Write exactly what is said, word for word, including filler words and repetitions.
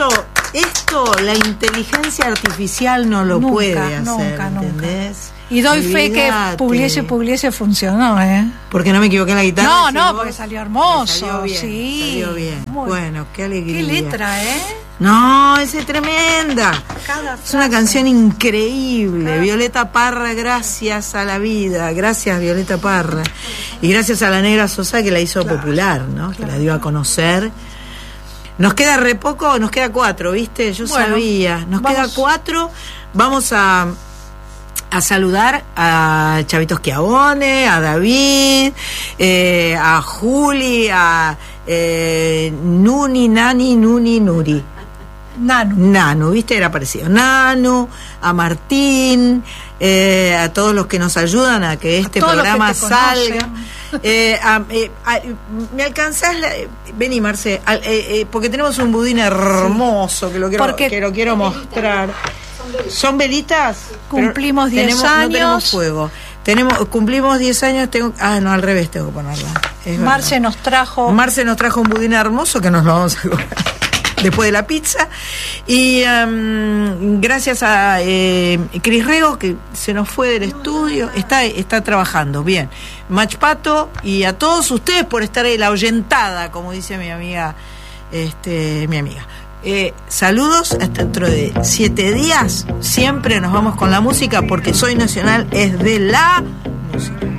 eso, esto, la inteligencia artificial no lo nunca, puede hacer, nunca, ¿entendés? Nunca. Y doy Olvídate. fe que Pugliese, Pugliese funcionó, ¿eh? Porque no me equivoqué en la guitarra. No, si no, vos, porque salió hermoso. Salió bien, sí. salió bien. Muy Bueno, qué alegría. Qué letra, ¿eh? No, esa es tremenda. Cada Es una frase. canción increíble. Cada... Violeta Parra, gracias a la vida. Gracias, Violeta Parra. Y gracias a la Negra Sosa que la hizo claro, popular, ¿no? Claro. Que la dio a conocer. Nos queda re poco, nos queda cuatro, ¿viste? Yo bueno, sabía. Nos vamos. queda cuatro. Vamos a, a saludar a Chavito Schiavone, a David, eh, a Juli, a eh, Nuni, Nani, Nuni, Nuri. Nanu. Nanu, ¿viste? Era parecido. Nanu, a Martín, eh, a todos los que nos ayudan a que este a programa que salga. Eh, a, eh, a, ¿Me alcanzás? La, vení, Marce, al, eh, eh, porque tenemos un budín hermoso sí. que, lo quiero, porque que lo quiero mostrar. ¿Son velitas? Cumplimos diez años. No tenemos fuego. Tenemos, cumplimos diez años, tengo, ah, no, al revés tengo que ponerla. Es Marce verdad. nos trajo... Marce nos trajo un budín hermoso que nos lo vamos a comer después de la pizza. Y um, gracias a eh, Cris Rego, que se nos fue del estudio, está, está trabajando, bien. Machpato, y a todos ustedes por estar ahí, la ahuyentada, como dice mi amiga, este, mi amiga. Eh, saludos, hasta dentro de siete días. Siempre nos vamos con la música, porque Soy Nacional es de la música.